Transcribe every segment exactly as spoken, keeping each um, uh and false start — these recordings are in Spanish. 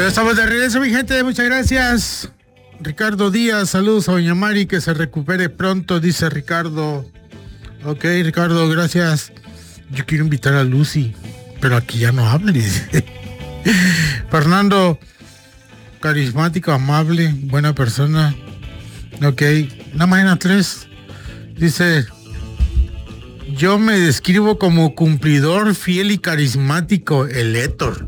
Bueno, estamos de regreso, mi gente, muchas gracias. Ricardo Díaz, saludos a doña Mari, que se recupere pronto, dice Ricardo. Ok, Ricardo, gracias. Yo quiero invitar a Lucy, pero aquí ya no hable, dice. Fernando, carismático, amable, buena persona. Ok, nada más eran tres. Dice, yo me describo como cumplidor, fiel y carismático, el Héctor.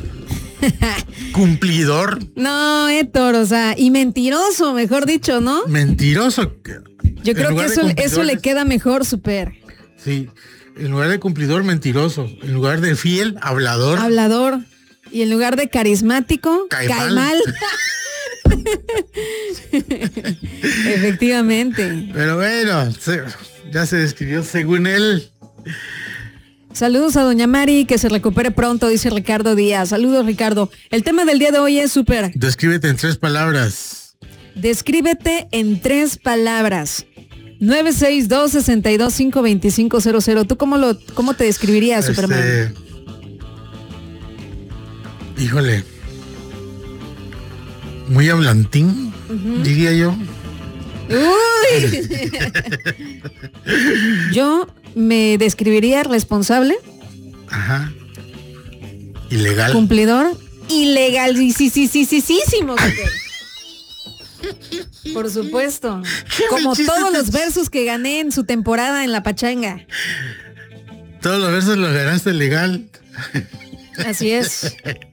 Cumplidor. No, Héctor, o sea, y mentiroso, mejor dicho, ¿no? Mentiroso. Yo creo que eso, eso le queda mejor, súper. Sí, en lugar de cumplidor, mentiroso. En lugar de fiel, hablador. Hablador. Y en lugar de carismático, cae, cae mal. Efectivamente. Pero bueno, se, ya se describió según él. Saludos a doña Mari, que se recupere pronto, dice Ricardo Díaz. Saludos, Ricardo. El tema del día de hoy es súper. Descríbete en tres palabras. Descríbete en tres palabras. nueve seis dos, seis dos cinco, dos cinco cero cero. ¿Tú cómo lo cómo te describirías, este... Superman? Híjole. Muy hablantín, uh-huh. diría yo. Uy. Yo me describiría responsable. Ajá. Ilegal. Cumplidor. Ilegal. Sí, sí, sí, sí, sí, sí, sí, por supuesto. Como todos los versos que gané en su temporada en la pachanga. Todos los versos los ganaste legal. Así es.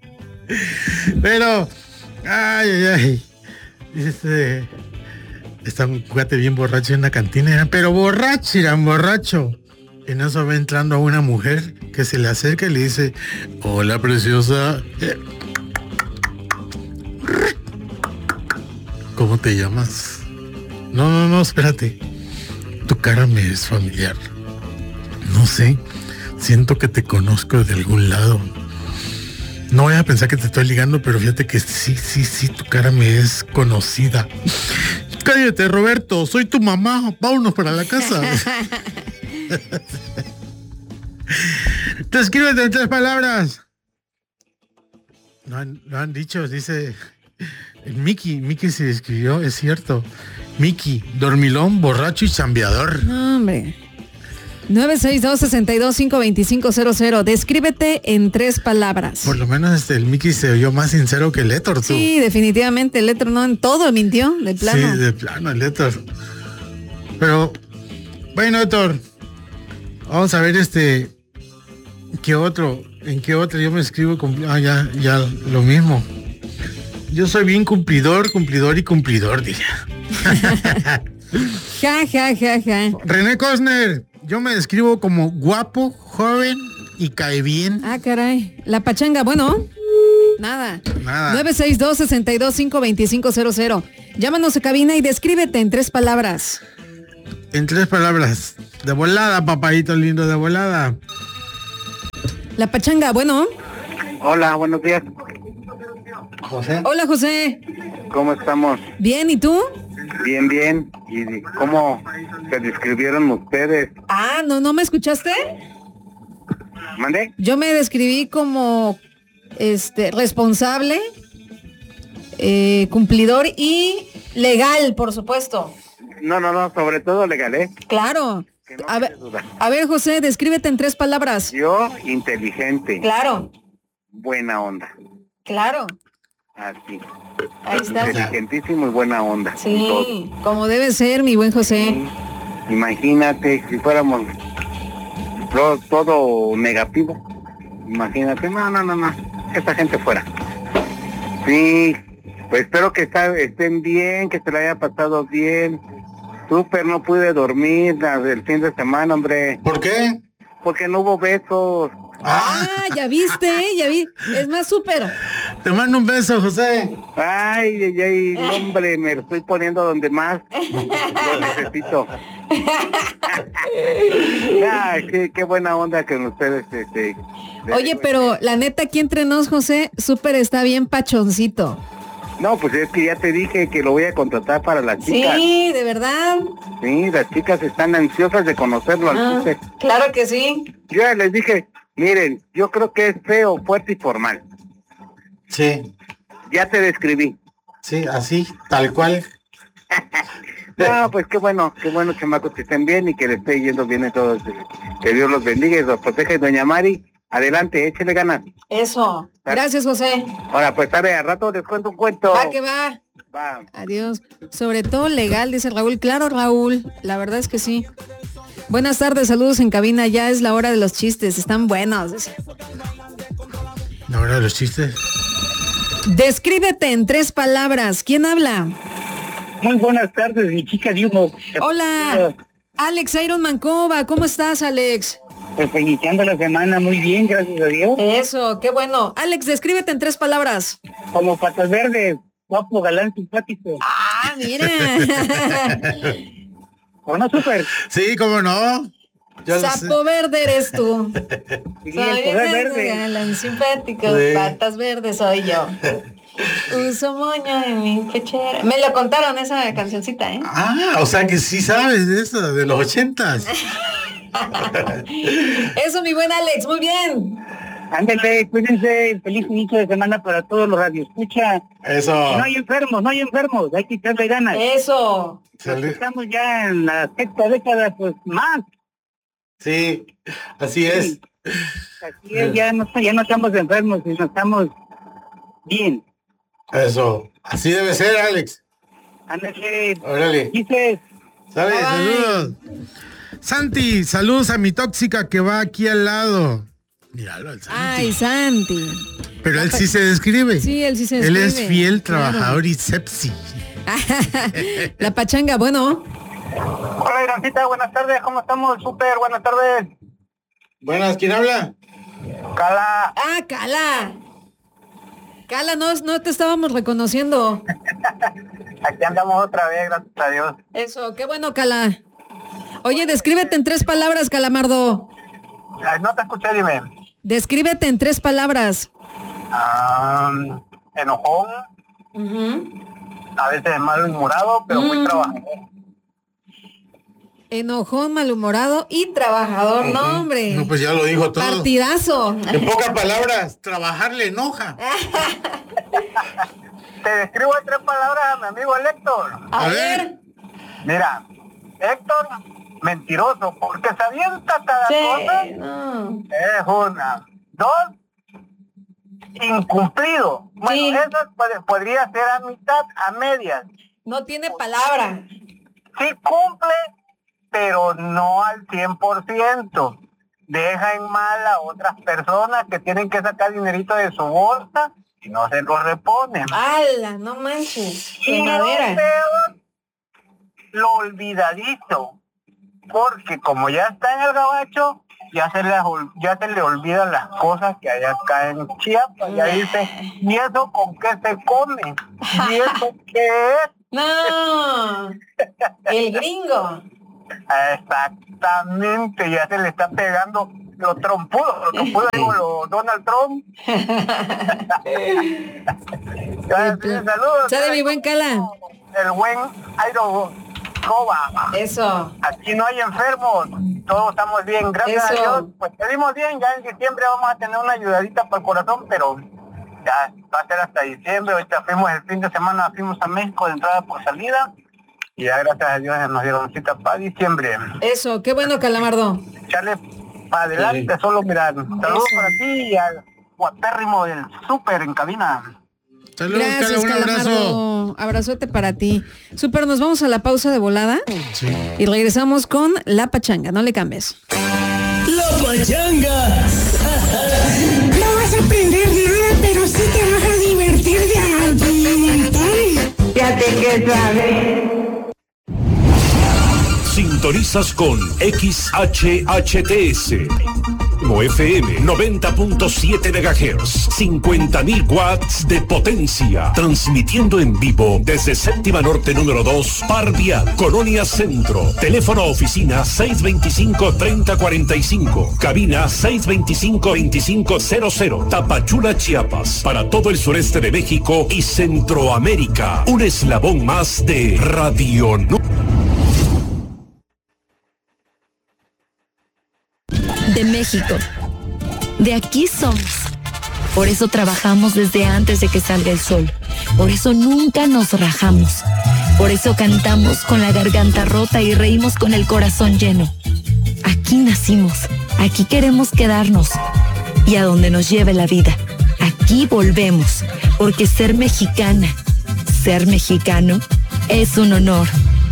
Pero, ay, ay, ay. Este, está un cuate bien borracho en una cantina, pero borracho, eran borracho. En eso va entrando a una mujer que se le acerca y le dice, hola, preciosa. ¿Cómo te llamas? No, no, no, espérate. Tu cara me es familiar. No sé, siento que te conozco de algún lado. No voy a pensar que te estoy ligando, pero fíjate que sí, sí, sí, tu cara me es conocida. Cállate, Roberto, soy tu mamá, vámonos para la casa. Descríbete en tres palabras. No han, no han dicho, dice el Mickey, Mickey se describió, es cierto. Mickey, dormilón, borracho y chambeador. No, hombre. nueve seis dos, seis dos cinco, dos cinco cero cero. Descríbete en tres palabras. Por lo menos este, el Mickey se oyó más sincero que el Héctor, tú. Sí, definitivamente. El Héctor no en todo mintió, de plano. Sí, de plano, el Héctor. Pero, bueno, Héctor, vamos a ver este, ¿qué otro? ¿En qué otro? Yo me escribo, ah, ya, ya, lo mismo. Yo soy bien cumplidor, cumplidor y cumplidor, diría. Ja, ja, ja, ja. René Cosner, yo me describo como guapo, joven y cae bien. Ah, caray. La pachanga, bueno, nada. Nada. nueve seis dos, seis dos cinco, dos cinco cero cero. Llámanos a cabina y descríbete en tres palabras. En tres palabras. De volada, papadito lindo, de volada. La pachanga, bueno. Hola, buenos días. José. Hola, José. ¿Cómo estamos? Bien, ¿y tú? Bien, bien. ¿Y cómo se describieron ustedes? Ah, ¿no, no me escuchaste? ¿Mandé? Yo me describí como este responsable, eh, cumplidor y legal, por supuesto. No, no, no, sobre todo legal, ¿eh? Claro. No a, ver, a ver, José, descríbete en tres palabras. Yo, inteligente. Claro. Buena onda. Claro. Así. Ahí está. Inteligentísimo y buena onda. Sí, como debe ser, mi buen José. Sí. Imagínate, si fuéramos todo, todo negativo. Imagínate, no, no, no, no. Esta gente fuera. Sí, pues espero que está, estén bien, que se la haya pasado bien. Súper, no pude dormir el fin de semana, hombre. ¿Por qué? Porque no hubo besos. Ah, ya viste, ya vi. Es más, súper. Te mando un beso, José. Ay, ay, ay, hombre, me lo estoy poniendo donde más lo necesito. Ay, qué, qué buena onda con ustedes. Este, Oye, pero la neta, aquí entre nos, José, súper está bien pachoncito. No, pues es que ya te dije que lo voy a contratar para las chicas. Sí, de verdad. Sí, las chicas están ansiosas de conocerlo al ah, José. Claro que sí. Yo ya les dije, miren, yo creo que es feo, fuerte y formal. Sí. Ya te describí. Sí, así, tal cual. No, pues qué bueno, qué bueno, chamacos, que estén bien y que les esté yendo bien a todos. Que Dios los bendiga y los proteja. Y doña Mari, adelante, échele ganas. Eso. Gracias, José. Ahora, pues tarde, a rato les cuento un cuento. Va que va. Va. Adiós. Sobre todo legal, dice Raúl. Claro, Raúl, la verdad es que sí. Buenas tardes, saludos en cabina. Ya es la hora de los chistes, están buenos. Dice. ¿La hora de los chistes? Descríbete en tres palabras. ¿Quién habla? Muy buenas tardes, mi chica de humo. Hola, Alex Iron Mancova. ¿Cómo estás, Alex? Pues iniciando la semana muy bien, gracias a Dios. Eso, qué bueno. Alex, descríbete en tres palabras. Como patas verdes, guapo, galán, simpático. Ah, mira. ¿O no, súper? Sí, cómo no. Yo Sapo verde eres tú. Sí, soy el poder verde. Galán simpático, Sí. patas verdes soy yo. Uso moño en mi pechera. Me lo contaron esa cancioncita, ¿eh? Ah, o sea que sí sabes de eso, de los ochentas. Eso, mi buen Alex, muy bien. Ándale, cuídense, feliz inicio de semana para todos los radioescuchas. Eso. No hay enfermos, no hay enfermos, hay que echarle ganas. Eso. Salud. Estamos ya en la sexta década, pues más. Sí, así es. Sí. Así es, ya no, ya no estamos enfermos, sino estamos bien. Eso. Así debe ser, Alex. Ándale, Órale. dices, Sale, Bye. saludos. Santi, saludos a mi tóxica que va aquí al lado. Míralo, el Santi. Ay, Santi. Pero él sí se describe. Sí, él sí se Él describe. es fiel, Claro. trabajador y sepsi. La pachanga, bueno. hola Irancita, buenas tardes, ¿cómo estamos? Súper, buenas tardes. Buenas, ¿quién habla? Cala, Ah, Cala. Cala, no, no te estábamos reconociendo. aquí andamos otra vez, gracias a Dios. Eso, qué bueno, Cala. Oye, descríbete en tres palabras, Calamardo. Ay, no te escuché, dime. Descríbete en tres palabras. Ah, enojón, Ujú. a veces malhumorado, pero muy Mm. trabajador. Enojón, malhumorado y trabajador. No, hombre. No, pues ya lo dijo todo. Partidazo. En pocas palabras, trabajar le enoja. Te describo en tres palabras a mi amigo el Héctor. A, A ver. ver. Mira, Héctor, mentiroso, porque se avienta cada cosa. Sí. No. Es una. Dos, incumplido. Bueno, Sí. eso puede- podría ser a mitad, a medias. No tiene palabra. Sí cumple, pero no al cien por ciento. Deja en mal a otras personas que tienen que sacar dinerito de su bolsa y no se lo reponen. ¡Hala! No manches. Y De lo madera. peor, lo olvidadizo. Porque como ya está en el gabacho, ya se, le, ya se le olvidan las cosas que hay acá en Chiapas. Ya dice, ¿y eso con qué se come? ¿Y eso qué es? No. El gringo. Exactamente, ya se le está pegando los trompudos, los trompudos digo, los Donald Trump. Ya, sí, saludos. Sale mi buen Cala. El buen Airo Cova. Eso. Aquí no hay enfermos, todos estamos bien, gracias Eso. a Dios. Pues pedimos bien, ya en diciembre vamos a tener una ayudadita para el corazón, pero ya va a ser hasta diciembre. Ahorita fuimos el fin de semana, fuimos a México de entrada por salida. Y ya gracias a Dios nos dieron cita para diciembre. Eso. Qué bueno, Calamardo. Echarle para adelante, Sí. solo mirar. Saludos Eso. para ti y al guapérrimo del súper en cabina. Saludos, Gracias, Cala, un abrazo. Calamardo. Abrazote para ti. Super, nos vamos a la pausa de volada Sí. y regresamos con La Pachanga. No le cambies. La pachanga. No vas a aprender nada, pero sí te vas a divertir de algo montón. Fíjate que sabes. Sintonizas con X H H T S. O F M noventa punto siete megahertz, cincuenta mil watts de potencia, transmitiendo en vivo desde Séptima Norte número dos, Parvia, Colonia Centro. Teléfono oficina seis veinticinco, treinta cuarenta y cinco, cabina seis veinticinco, veinticinco cero cero, Tapachula, Chiapas, para todo el sureste de México y Centroamérica. Un eslabón más de Radio Nu. De México. De aquí somos. Por eso trabajamos desde antes de que salga el sol. Por eso nunca nos rajamos. Por eso cantamos con la garganta rota y reímos con el corazón lleno. Aquí nacimos, aquí queremos quedarnos. Y a donde nos lleve la vida, aquí volvemos. Porque ser mexicana, ser mexicano, es un honor.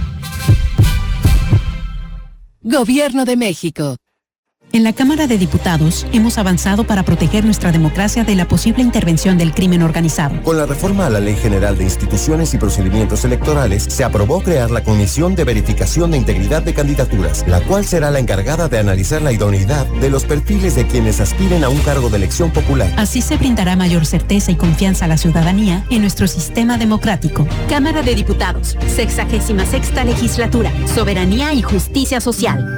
Gobierno de México. En la Cámara de Diputados hemos avanzado para proteger nuestra democracia de la posible intervención del crimen organizado. Con la reforma a la Ley General de Instituciones y Procedimientos Electorales, se aprobó crear la Comisión de Verificación de Integridad de Candidaturas, la cual será la encargada de analizar la idoneidad de los perfiles de quienes aspiren a un cargo de elección popular. Así se brindará mayor certeza y confianza a la ciudadanía en nuestro sistema democrático. Cámara de Diputados, sexagésima sexta legislatura, soberanía y justicia social.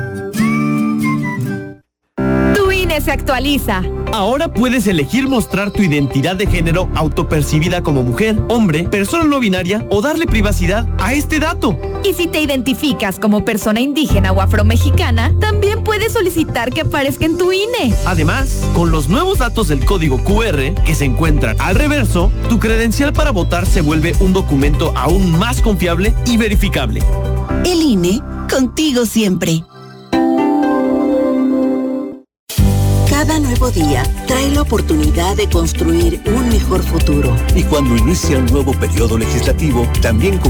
Se actualiza. Ahora puedes elegir mostrar tu identidad de género autopercibida como mujer, hombre, persona no binaria o darle privacidad a este dato. Y si te identificas como persona indígena o afromexicana, también puedes solicitar que aparezca en tu I N E. Además, con los nuevos datos del código Q R que se encuentran al reverso, tu credencial para votar se vuelve un documento aún más confiable y verificable. El I N E, contigo siempre. Cada nuevo día trae la oportunidad de construir un mejor futuro. Y cuando inicia un nuevo periodo legislativo, también